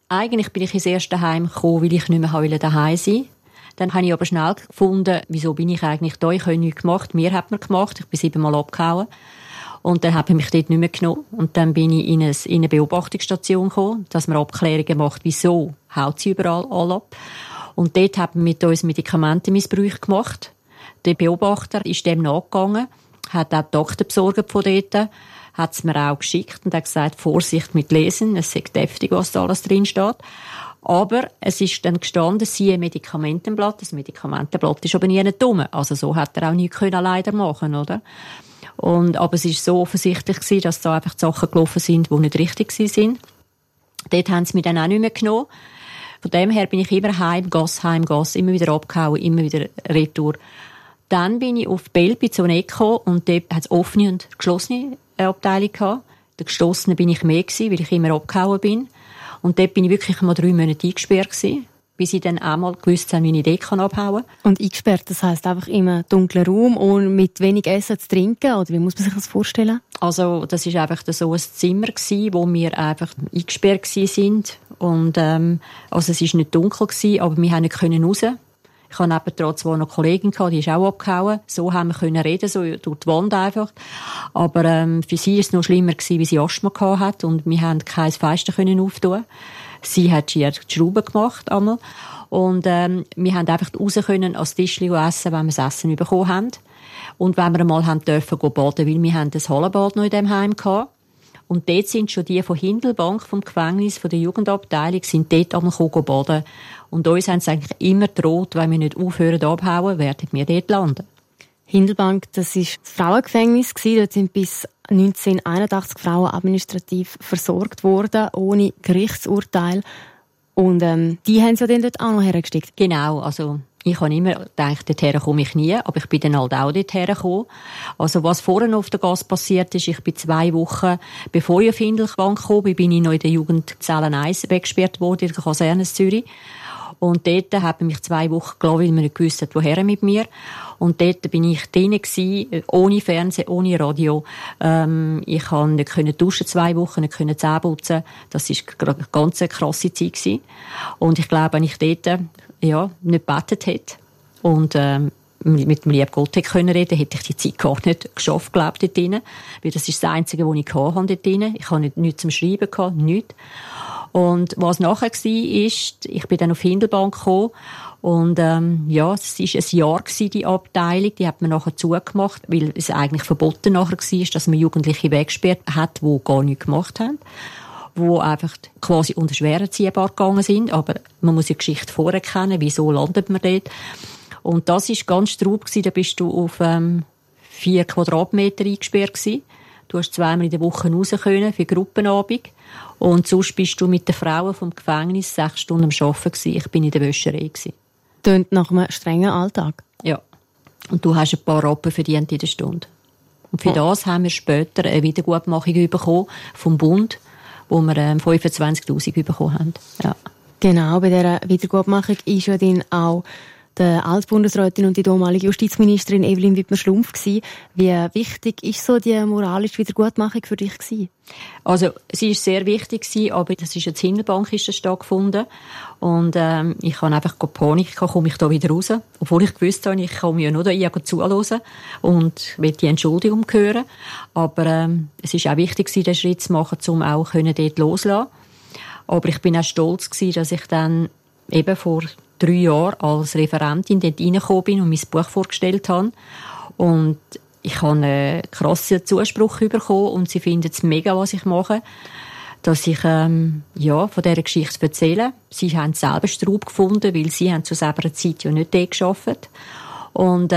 Eigentlich bin ich ins erste Heim gekommen, weil ich nicht mehr daheim sein wollte. Dann habe ich aber schnell gefunden, wieso bin ich eigentlich da? Ich habe nichts gemacht. Mir hat man gemacht. Ich bin 7-mal abgehauen. Und dann habe ich mich dort nicht mehr genommen. Und dann bin ich in eine Beobachtungsstation gekommen, dass man Abklärungen macht, wieso haut sie überall alle ab. Und dort haben wir mit uns Medikamentenmissbrauch gemacht. Der Beobachter ist dem nachgegangen, hat auch die Doktor besorgt von dort, hat es mir auch geschickt und hat gesagt, Vorsicht mit Lesen, es ist deftig, was da alles drin steht. Aber es ist dann gestanden, siehe Medikamentenblatt. Das Medikamentenblatt ist aber nie dumm. Also so hat er auch nichts leider machen, oder? Aber es ist so offensichtlich gewesen, dass da einfach Sachen gelaufen sind, die nicht richtig sind. Dort haben sie mich dann auch nicht mehr genommen. Von dem her bin ich immer Heimgas, immer wieder abgehauen, immer wieder retour. Dann bin ich auf Belp zu Eco und dort hat es offene und geschlossene Abteilung gehabt. Der geschlossene bin ich mehr gewesen, weil ich immer abgehauen bin. Und dort bin ich wirklich mal 3 Monate eingesperrt gewesen, bis ich dann einmal gewusst habe, wie ich dort abhauen kann. Und eingesperrt, das heisst einfach in einem dunklen Raum und mit wenig Essen zu trinken? Oder wie muss man sich das vorstellen? Also, das war einfach so ein Zimmer gewesen, wo wir einfach eingesperrt sind. Und, also es war nicht dunkel gewesen, aber wir konnten nicht raus. Ich hatte nebendran zwar noch eine Kollegin, die ist auch abgehauen. So haben wir reden, so durch die Wand einfach. Aber für sie war es noch schlimmer gewesen, wie sie Asthma hatte und wir konnten kein Fenster auftun. Sie hat die Schrauben gemacht einmal. Und wir konnten einfach raus ans Tischchen essen, wenn wir das Essen bekommen haben. Und wenn wir einmal dürfen baden, weil wir haben das Hallenbad noch in diesem Heim hatten. Und dort sind schon die von Hindelbank, vom Gefängnis, von der Jugendabteilung, sind dort einmal baden. Und uns haben sie eigentlich immer gedroht, wenn wir nicht aufhören abhauen, werden wir dort landen. Hindelbank, das war das Frauengefängnis. Dort sind bis 1981 Frauen administrativ versorgt worden, ohne Gerichtsurteil. Und die haben sie dann dort auch noch hergesteckt. Genau, also ich habe immer gedacht, dorthin komme ich nie, aber ich bin dann halt auch dorthin gekommen. Also was vorher noch auf der Gas passiert ist, ich bin 2 Wochen, bevor ich auf Hindelbank kam, bin ich noch in der Jugendzelle 1 weggesperrt worden, in der Kaserne Zürich. Und dort haben mich 2 Wochen gelassen, weil man nicht gewusst hat, woher mit mir. Und dort bin ich drinnen gewesen, ohne Fernsehen, ohne Radio. Ich konnte nicht duschen 2 Wochen, nicht Zähne putzen. Das war eine ganz krasse Zeit gewesen. Und ich glaube, wenn ich dort, nicht gebetet hätte und, mit dem lieben Gott hätte können reden, hätte ich die Zeit gar nicht geschafft, glaube ich, dort drinnen. Weil das ist das Einzige, was ich hatte dort drinnen. Ich hatte nichts zum Schreiben gehabt, nichts. Und was nachher war, ist, ich bin dann auf Hindelbank gekommen und es war ein Jahr gewesen, die Abteilung, die hat man nachher zugemacht, weil es eigentlich verboten nachher war, dass man Jugendliche weggesperrt hat, die gar nichts gemacht haben, die einfach quasi unter schwer ziehbar gegangen sind, aber man muss die Geschichte vorher kennen, wieso landet man dort. Und das war ganz straub gewesen, da bist du auf 4 Quadratmeter eingesperrt gewesen. Du hast 2-mal in der Woche raus können für Gruppenabend. Und sonst bist du mit den Frauen vom Gefängnis 6 Stunden am Arbeiten gewesen. Ich bin in der Wäscherei gewesen. Tönt nach einem strengen Alltag. Ja. Und du hast ein paar Rappen verdient in der Stunde. Und für das haben wir später eine Wiedergutmachung bekommen vom Bund, wo wir 25'000 bekommen haben. Ja. Genau, bei dieser Wiedergutmachung ist ja dann auch der Altbundesrätin und die damalige Justizministerin Evelyn Wittmer-Schlumpf gewesen. Wie wichtig ist so die moralische Wiedergutmachung für dich gewesen? Also, sie ist sehr wichtig gewesen, aber das ist jetzt Hindelbank ist das stattgefunden. Und, ich habe einfach Panik, komme ich da wieder raus. Obwohl ich gewusst habe, ich komme ja nur da zuhören und will die Entschuldigung hören. Aber, es ist auch wichtig gewesen, den Schritt zu machen, um auch dort loszulassen. Aber ich bin auch stolz gewesen, dass ich dann eben vor 3 Jahren als Referentin dort reingekommen bin und mein Buch vorgestellt habe. Und ich habe einen krassen Zuspruch bekommen und sie finden es mega, was ich mache. Dass ich von dieser Geschichte erzähle. Sie haben es selber Straub gefunden, weil sie haben zu selber Zeit ja nicht dort gearbeitet. Und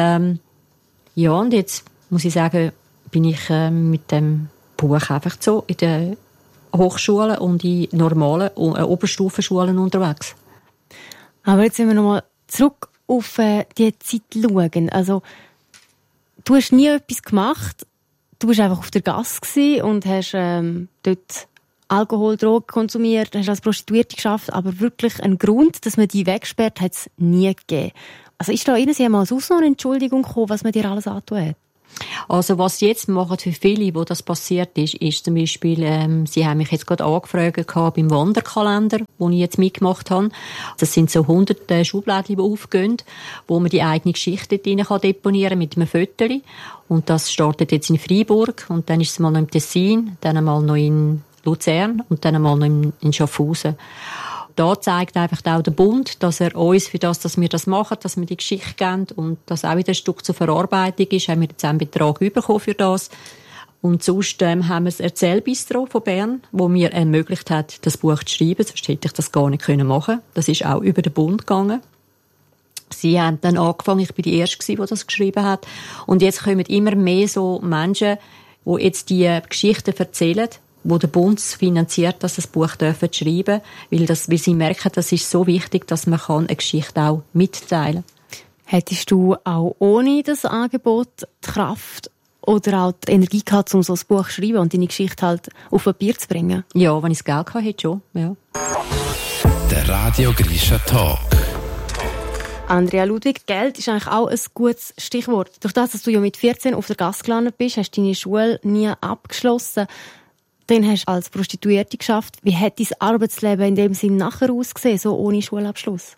und jetzt muss ich sagen, bin ich mit dem Buch einfach so in den Hochschulen und in normalen Oberstufenschulen unterwegs. Aber jetzt, wenn wir nochmal zurück auf die Zeit schauen. Also, du hast nie etwas gemacht. Du warst einfach auf der Gasse und hast dort Alkohol, Drogen konsumiert, hast als Prostituierte geschafft. Aber wirklich einen Grund, dass man dich wegsperrt, hat es nie gegeben. Also ist da irgendwie mal aus noch eine Entschuldigung gekommen, was man dir alles antun hat? Also was sie jetzt machen für viele, wo das passiert ist zum Beispiel, sie haben mich jetzt gerade angefragt beim Wanderkalender, wo ich jetzt mitgemacht habe. Das sind so 100 Schubladen, die aufgehen, wo man die eigene Geschichte drin deponieren kann mit einem Foto. Und das startet jetzt in Freiburg und dann ist es mal noch im Tessin, dann mal noch in Luzern und dann mal noch in Schaffhausen. Da zeigt einfach auch der Bund, dass er uns für das, dass wir das machen, dass wir die Geschichte geben und dass auch wieder ein Stück zur Verarbeitung ist, haben wir jetzt einen Betrag bekommen für das. Und sonst haben wir das Erzählbistro von Bern, wo mir ermöglicht hat, das Buch zu schreiben, sonst hätte ich das gar nicht machen können. Das ist auch über den Bund gegangen. Sie haben dann angefangen, ich bin die Erste, die das geschrieben hat. Und jetzt kommen immer mehr so Menschen, die jetzt die Geschichten erzählen, wo der Bund finanziert, dass das Buch schreiben dürfen, weil sie merken, das ist so wichtig, dass man eine Geschichte auch mitteilen kann. Hättest du auch ohne das Angebot die Kraft oder auch die Energie gehabt, um so ein Buch zu schreiben und deine Geschichte halt auf Papier zu bringen? Ja, wenn ich das Geld hatte, hätte schon, ja. Der Radio Grisha Talk. Andrea Ludwig, Geld ist eigentlich auch ein gutes Stichwort. Durch das, dass du ja mit 14 auf der Gasse gelandet bist, hast du deine Schule nie abgeschlossen. Dann hast du als Prostituierte geschafft. Wie hat dein Arbeitsleben in dem Sinn nachher ausgesehen, so ohne Schulabschluss?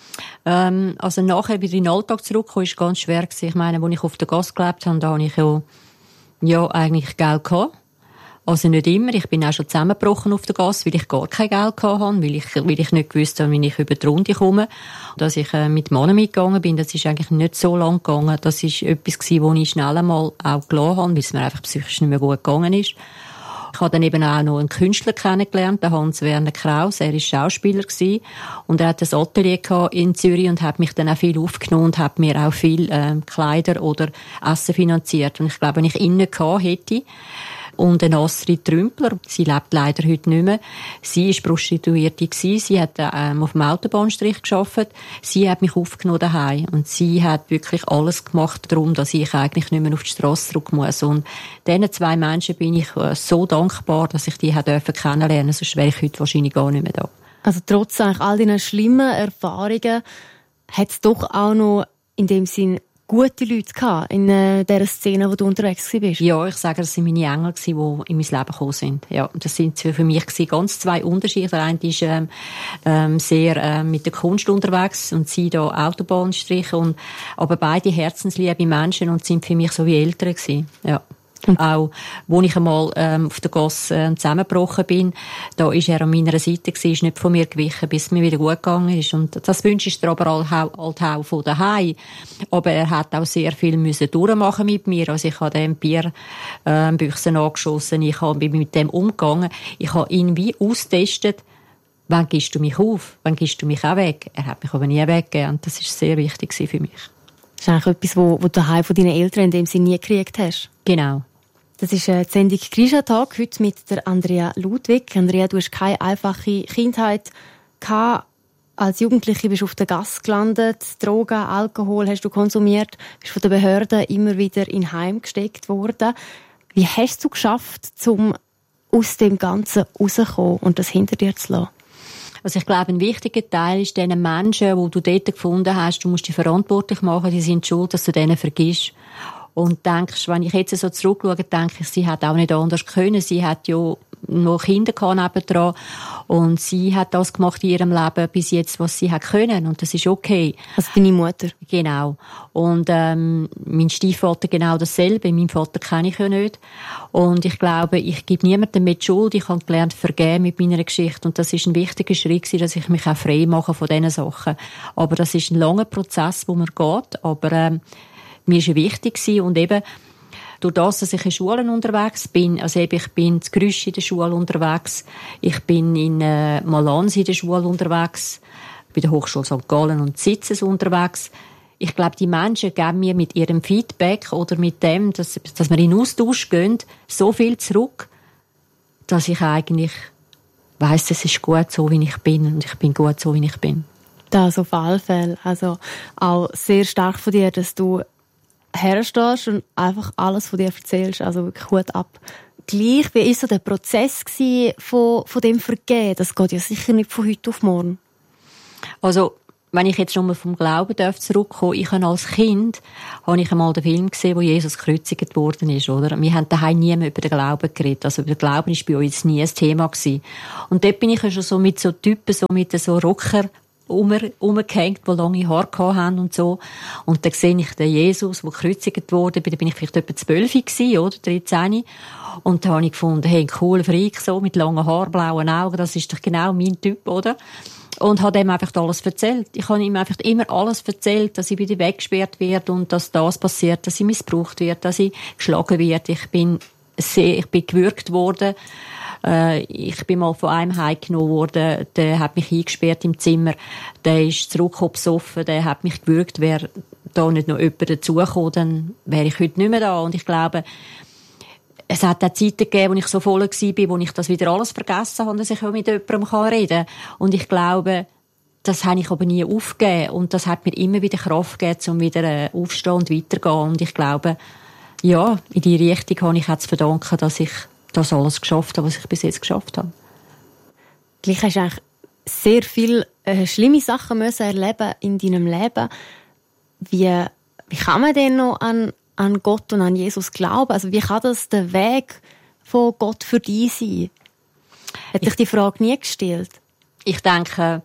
Also nachher wieder in den Alltag zurückkommen, war ganz schwer. Ich meine, als ich auf der Gasse gelebt habe, da habe ich ja eigentlich Geld gehabt. Also nicht immer. Ich bin auch schon zusammengebrochen auf der Gasse, weil ich gar kein Geld gehabt habe, weil ich nicht gewusst habe, wie ich über die Runde komme. Dass ich mit Männern mitgegangen bin, das ist eigentlich nicht so lang gegangen. Das ist etwas gewesen, wo ich schnell einmal auch gelassen habe, weil es mir einfach psychisch nicht mehr gut gegangen ist. Ich habe dann eben auch noch einen Künstler kennengelernt, den Hans-Werner Kraus. Er war Schauspieler gewesen. Und er hat ein Atelier in Zürich und hat mich dann auch viel aufgenommen und hat mir auch viel Kleider oder Essen finanziert. Und ich glaube, wenn ich ihn nicht gehabt hätte, und eine Astrid Trümpler, sie lebt leider heute nicht mehr. Sie war Prostituierte gewesen. Sie hat auf dem Autobahnstrich gearbeitet. Sie hat mich aufgenommen daheim. Und sie hat wirklich alles gemacht darum, dass ich eigentlich nicht mehr auf die Strasse zurück muss. Und diesen 2 Menschen bin ich so dankbar, dass ich die kennenlernen durfte. Sonst wäre ich heute wahrscheinlich gar nicht mehr da. Also trotz eigentlich all diesen schlimmen Erfahrungen hat es doch auch noch in dem Sinn gute Leute gehabt in dieser Szene, wo du unterwegs warst? Ja, ich sage, das sind meine Engel, die in mein Leben gekommen sind. Ja, das sind für mich ganz 2 Unterschiede. Der eine ist sehr mit der Kunst unterwegs und sie da Autobahnstrich. Aber beide herzensliebe Menschen und sind für mich so wie Eltern gewesen. Ja. Und auch, als ich einmal auf der Gasse zusammengebrochen bin, da war er an meiner Seite, ist nicht von mir gewichen, bis es mir wieder gut gegangen ist. Und das wünsche ich dir aber auch von daheim. Aber er hat auch sehr viel durchmachen mit mir. Also ich habe dem Bierbüchsen angeschossen, ich bin mit dem umgegangen. Ich habe ihn wie austestet, wann gibst du mich auf, wann gibst du mich auch weg. Er hat mich aber nie weggegeben und das war sehr wichtig für mich. Das ist eigentlich etwas, was du daheim von deinen Eltern in dem Sinne nie gekriegt hast. Genau. Das ist die Sendung Grisha Talk, heute mit der Andrea Ludwig. Andrea, du hast keine einfache Kindheit gehabt. Als Jugendliche bist du auf der Gasse gelandet. Drogen, Alkohol hast du konsumiert. Bist von den Behörden immer wieder in Heim gesteckt worden. Wie hast du geschafft, um aus dem Ganzen rauszukommen und das hinter dir zu lassen? Also ich glaube, ein wichtiger Teil ist den Menschen, die du dort gefunden hast, du musst dich verantwortlich machen, die sind schuld, dass du denen vergisst. Und denkst, wenn ich jetzt so zurückschaue, denke ich, sie hat auch nicht anders können. Sie hat ja noch Kinder nebendran. Und sie hat das gemacht in ihrem Leben bis jetzt, was sie hat können. Und das ist okay. Also deine Mutter? Genau. Und mein Stiefvater genau dasselbe. Meinen Vater kenne ich ja nicht. Und ich glaube, ich gebe niemandem mit Schuld. Ich habe gelernt, vergeben mit meiner Geschichte. Und das ist ein wichtiger Schritt, dass ich mich auch frei mache von diesen Sachen. Aber das ist ein langer Prozess, wo man geht. Aber mir war wichtig und eben durch das, dass ich in Schulen unterwegs bin, also eben, ich bin in Grüsch in der Schule unterwegs, ich bin in Malans in der Schule unterwegs, bei der Hochschule St. Gallen und Sitzes unterwegs. Ich glaube, die Menschen geben mir mit ihrem Feedback oder mit dem, dass wir in Austausch gehen, so viel zurück, dass ich eigentlich weiss, es ist gut so, wie ich bin und ich bin gut so, wie ich bin. Das auf alle Fälle. Also auch sehr stark von dir, dass du herstehst und einfach alles von dir erzählst. Also wirklich Hut ab. Gleich, wie war so der Prozess von dem Vergehen? Das geht ja sicher nicht von heute auf morgen. Also, wenn ich jetzt nochmal vom Glauben zurückkommen darf, ich habe als Kind, habe ich einmal den Film gesehen, wo Jesus gekreuzigt worden ist, oder? Wir haben daheim nie mehr über den Glauben geredet. Also über den Glauben ist bei uns nie ein Thema gewesen. Und dort bin ich ja schon so mit so Typen, so mit so Rocker rumgehängt, die lange Haare haben und so. Und dann sehe ich den Jesus, der gekreuzigt wurde. Da bin ich vielleicht etwa 12 gewesen, oder? 13. Und da habe ich gefunden, hey, ein cooler Freak, so, mit langen Haaren, blauen Augen, das ist doch genau mein Typ, oder? Und habe ihm einfach alles erzählt. Ich habe ihm einfach immer alles erzählt, dass ich wieder weggesperrt werde und dass das passiert, dass ich missbraucht werde, dass ich geschlagen werde. Ich bin gewürgt worden. Ich bin mal von einem heimgenommen worden, der hat mich eingesperrt im Zimmer. Der ist zurückgekommen besoffen, der hat mich gewürgt. Wäre da nicht noch jemand dazugekommen, dann wäre ich heute nicht mehr da. Und ich glaube, es hat auch Zeiten gegeben, wo ich so voll war, wo ich das wieder alles vergessen habe, dass ich auch mit jemandem reden kann. Und ich glaube, das habe ich aber nie aufgegeben. Und das hat mir immer wieder Kraft gegeben, um wieder aufzustehen und weiterzugehen. Und ich glaube, ja, in die Richtung habe ich auch zu verdanken, dass ich das alles geschafft habe, was ich bis jetzt geschafft habe. Gleich hast du eigentlich sehr viele schlimme Sachen müssen erleben in deinem Leben. Wie kann man denn noch an Gott und an Jesus glauben? Also wie kann das der Weg von Gott für dich sein? Hat dich die Frage nie gestellt? Ich denke,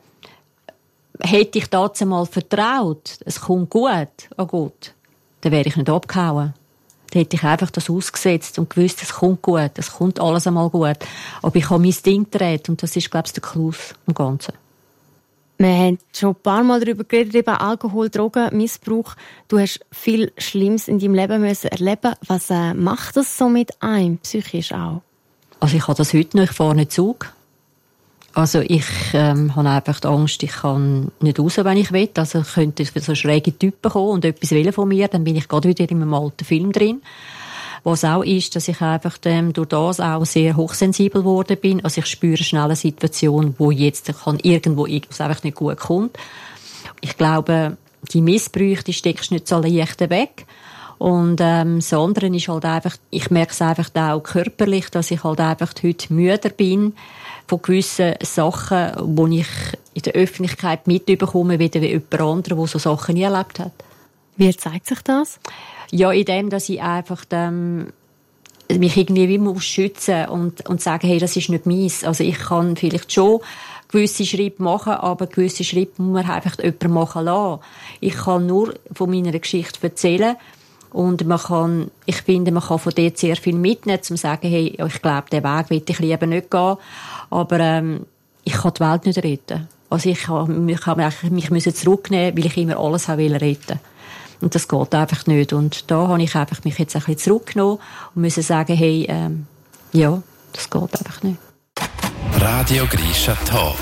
hätte ich dazu mal vertraut, es kommt gut an Gott, dann wäre ich nicht abgehauen. Dann hätte ich einfach das ausgesetzt und gewusst, es kommt gut, es kommt alles einmal gut. Aber ich habe mein Ding gedreht und das ist, glaube ich, der Clou am Ganzen. Wir haben schon ein paar Mal darüber geredet, über Alkohol, Drogen, Missbrauch. Du hast viel Schlimmes in deinem Leben müssen erleben. Was macht das so mit einem, psychisch auch? Also ich habe das heute noch, ich fahre nicht Zug. Also ich habe einfach die Angst, ich kann nicht raus, wenn ich will. Also könnte so schräge Typen kommen und etwas wollen von mir, dann bin ich gerade wieder in einem alten Film drin. Was auch ist, dass ich einfach durch das auch sehr hochsensibel geworden bin. Also ich spüre schnell eine Situation, wo jetzt irgendwo irgendwas einfach nicht gut kommt. Ich glaube, die Missbrauch, die steckst nicht so leicht weg. Und das andere ist halt einfach, ich merke es einfach auch körperlich, dass ich halt einfach heute müder bin von gewissen Sachen, die ich in der Öffentlichkeit mitbekomme, wie jemand anderer, der so Sachen nie erlebt hat. Wie zeigt sich das? Ja, in dem, dass ich einfach mich irgendwie wie muss schützen und sagen, hey, das ist nicht meins. Also ich kann vielleicht schon gewisse Schritte machen, aber gewisse Schritte muss man einfach jemanden machen lassen. Ich kann nur von meiner Geschichte erzählen und ich finde, man kann von dort sehr viel mitnehmen, um zu sagen, hey, ich glaube, den Weg will ich lieber nicht gehen, aber ich kann die Welt nicht retten. Also ich mich zurücknehmen, weil ich immer alles retten wollte. Und das geht einfach nicht. Und da habe ich einfach mich jetzt ein bisschen zurückgenommen und müssen sagen, hey, ja, das geht einfach nicht. Radio Grisha Talk.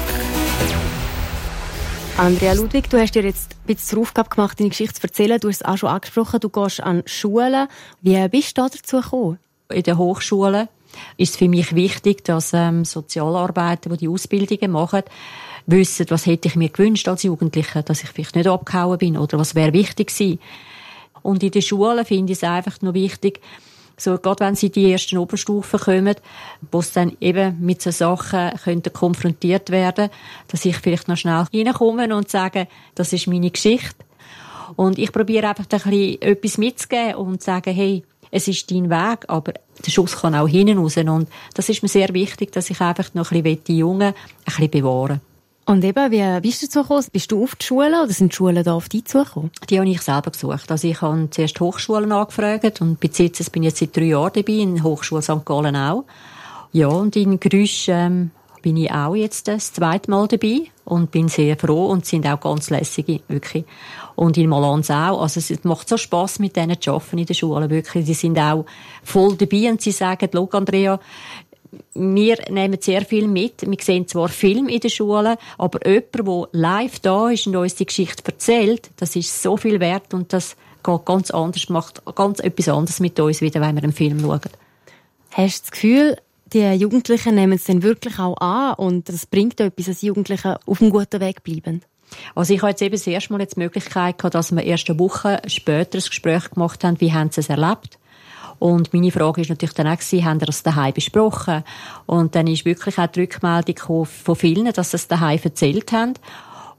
Andrea Ludwig, du hast dir jetzt ein bisschen zur Aufgabe gemacht, deine Geschichte zu erzählen. Du hast es auch schon angesprochen, du gehst an Schulen. Wie bist du da dazu gekommen? In der Hochschule ist es für mich wichtig, dass Sozialarbeiter, die Ausbildungen machen, wissen, was hätte ich mir gewünscht als Jugendliche, dass ich vielleicht nicht abgehauen bin oder was wäre wichtig gewesen. Und in den Schulen finde ich es einfach noch wichtig, so, gerade wenn sie in die ersten Oberstufen kommen, wo es dann eben mit so Sachen könnten konfrontiert werden, dass ich vielleicht noch schnell reinkomme und sage, das ist meine Geschichte. Und ich probiere einfach ein bisschen etwas mitzugeben und zu sagen, hey, es ist dein Weg, aber der Schuss kann auch hinten raus. Und das ist mir sehr wichtig, dass ich einfach noch ein bisschen die Jungen ein bisschen bewahren. Und eben, wie bist du dazu gekommen? Bist du auf die Schule oder sind die Schulen da auf dich zugekommen? Die habe ich selber gesucht. Also ich habe zuerst Hochschulen angefragt und bin jetzt seit 3 Jahren dabei, in der Hochschule St. Gallen auch. Ja, und in Grüsch bin ich auch jetzt das zweite Mal dabei und bin sehr froh und sind auch ganz lässig, wirklich. Und in Malanz auch. Also es macht so Spass, mit denen zu arbeiten in der Schule, wirklich. Die sind auch voll dabei und sie sagen, schau, Andrea, wir nehmen sehr viel mit. Wir sehen zwar Film in der Schule, aber jemand, der live da ist und uns die Geschichte erzählt, das ist so viel wert und das geht ganz anders, macht ganz etwas anderes mit uns, wieder, wenn wir einen Film schauen. Hast du das Gefühl, die Jugendlichen nehmen es dann wirklich auch an und das bringt etwas, dass Jugendliche auf einem guten Weg bleiben? Also ich habe jetzt eben das erste Mal jetzt die Möglichkeit gehabt, dass wir erst eine Woche später ein Gespräch gemacht haben, wie haben sie es erlebt. Und meine Frage war natürlich dann auch, haben Sie das daheim besprochen? Und dann ist wirklich auch die Rückmeldung von vielen, dass sie es daheim erzählt haben.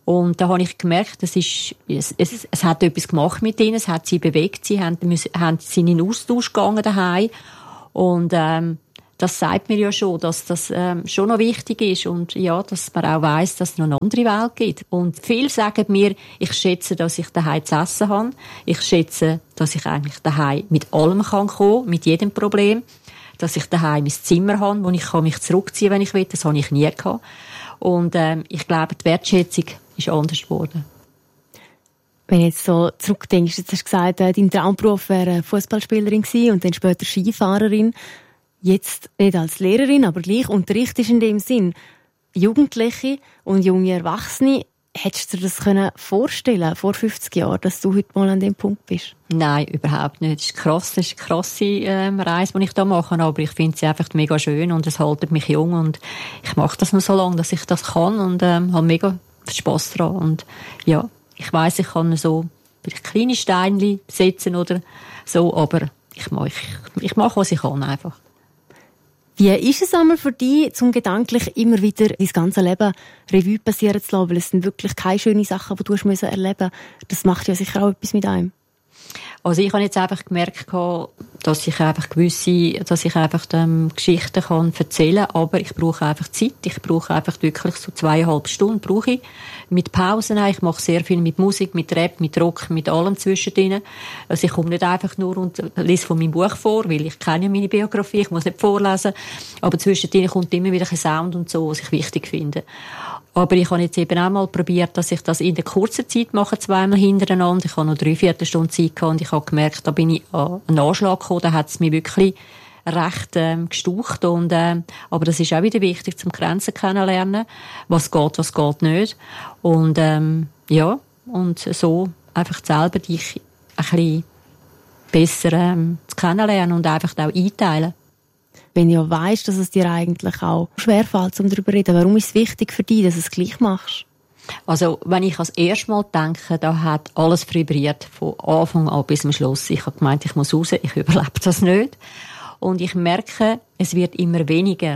Und da habe ich gemerkt, es hat etwas gemacht mit ihnen, es hat sie bewegt, sind in den Austausch gegangen daheim. Und das sagt mir ja schon, dass das schon noch wichtig ist und ja, dass man auch weiss, dass es noch eine andere Welt gibt. Und viele sagen mir, ich schätze, dass ich daheim zu essen habe. Ich schätze, dass ich eigentlich daheim mit allem kommen kann, mit jedem Problem. Dass ich daheim mein Zimmer habe, wo ich mich zurückziehen kann, wenn ich will. Das habe ich nie gehabt. Und ich glaube, die Wertschätzung ist anders geworden. Wenn du jetzt so zurückdenkst, jetzt hast du gesagt, dein Traumberuf wäre Fußballspielerin gewesen und dann später Skifahrerin. Jetzt nicht als Lehrerin, aber gleich unterrichtest in dem Sinn. Jugendliche und junge Erwachsene, hättest du dir das vorstellen vor 50 Jahren, dass du heute mal an dem Punkt bist? Nein, überhaupt nicht. Das ist krass, das ist eine krasse Reise, die ich da mache, aber ich finde sie einfach mega schön und es hält mich jung und ich mache das noch so lange, dass ich das kann und habe mega Spass daran. Und ja, ich weiss, ich kann so kleine Steinchen setzen oder so, aber ich mache, was ich kann einfach. Wie ist es einmal für dich, zum gedanklich immer wieder dein ganze Leben Revue passieren zu lassen? Weil es sind wirklich keine schönen Sachen, die du erleben musst. Das macht ja sicher auch etwas mit einem. Also ich habe jetzt einfach gemerkt, dass ich einfach Geschichten kann erzählen kann, aber ich brauche einfach Zeit. Ich brauche einfach wirklich so 2,5 Stunden brauche ich. Mit Pausen auch. Ich mache sehr viel mit Musik, mit Rap, mit Rock, mit allem zwischendrin. Also ich komme nicht einfach nur und lese von meinem Buch vor, weil ich kenne ja meine Biografie, ich muss nicht vorlesen. Aber zwischendrin kommt immer wieder ein Sound und so, was ich wichtig finde. Aber ich habe jetzt eben auch mal probiert, dass ich das in der kurzen Zeit mache, 2-mal hintereinander. Ich habe noch 3/4 Stunde Zeit gehabt und ich habe gemerkt, da bin ich an einen Anschlag gekommen, da hat es mich wirklich recht gestaucht. Aber das ist auch wieder wichtig, zum Grenzen kennenlernen. Was geht nicht. Und ja, und so einfach selber dich ein bisschen besser zu kennenlernen und einfach auch einteilen. Wenn du ja weisst, dass es dir eigentlich auch schwerfällt, um darüber zu reden, warum ist es wichtig für dich, dass du es gleich machst? Also, wenn ich als erstes Mal denke, da hat alles vibriert, von Anfang an bis zum Schluss. Ich habe gemeint, ich muss raus, ich überlebe das nicht. Und ich merke, es wird immer weniger.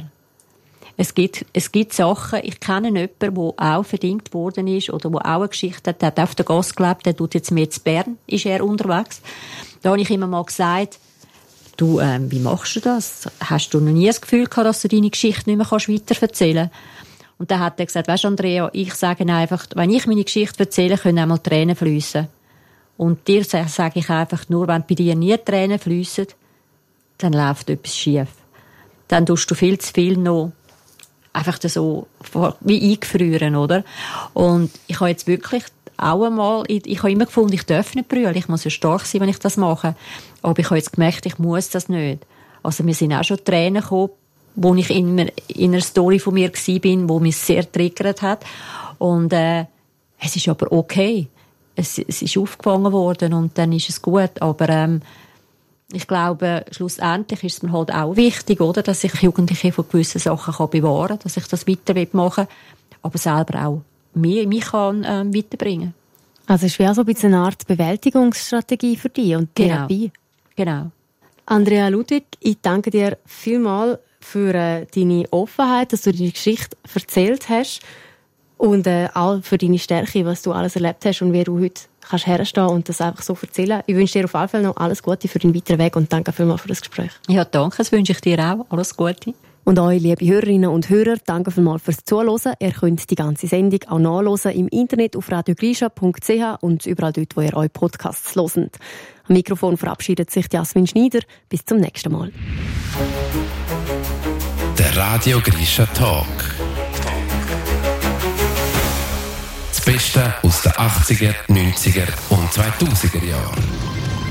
Es gibt Sachen, ich kenne jemanden, der auch verdient worden ist, oder der auch eine Geschichte hat, der hat auf der Gasse gelebt, der tut jetzt mehr in Bern, ist er unterwegs. Da habe ich immer mal gesagt, du, wie machst du das? Hast du noch nie das Gefühl gehabt, dass du deine Geschichte nicht mehr weiterverzählen kannst? Und dann hat er gesagt, weisst Andrea, ich sage einfach, wenn ich meine Geschichte erzähle, können einmal Tränen fliessen. Und dir sage ich einfach nur, wenn bei dir nie Tränen fliessen, dann läuft etwas schief. Dann tust du viel zu viel noch einfach so wie eingefrieren, oder? Und ich habe jetzt wirklich auch einmal, ich habe immer gefunden, ich darf nicht brüllen, ich muss ja stark sein, wenn ich das mache. Aber ich habe jetzt gemerkt, ich muss das nicht. Also mir sind auch schon Tränen gekommen, wo ich in einer Story von mir war, wo mich sehr triggert hat. Und es ist aber okay. Es ist aufgefangen worden und dann ist es gut. Aber ich glaube, schlussendlich ist es mir halt auch wichtig, oder, dass ich Jugendliche von gewissen Sachen bewahren kann, dass ich das weiter machen will, aber selber auch mich kann weiterbringen. Also es ist wie auch so ein bisschen eine Art Bewältigungsstrategie für dich und Therapie. Genau. Andrea Ludwig, ich danke dir vielmals für deine Offenheit, dass du deine Geschichte erzählt hast und auch für deine Stärke, was du alles erlebt hast und wie du heute kannst herstehen und das einfach so erzählen. Ich wünsche dir auf jeden Fall noch alles Gute für deinen weiteren Weg und danke vielmals für das Gespräch. Ja, danke, das wünsche ich dir auch. Alles Gute. Und euch, liebe Hörerinnen und Hörer, danke vielmals fürs Zuhören. Ihr könnt die ganze Sendung auch nachhören im Internet auf radiogrisha.ch und überall dort, wo ihr eure Podcasts hört. Am Mikrofon verabschiedet sich Jasmin Schneider. Bis zum nächsten Mal. Der Radio Grisha Talk. Das Beste aus den 80er, 90er und 2000er Jahren.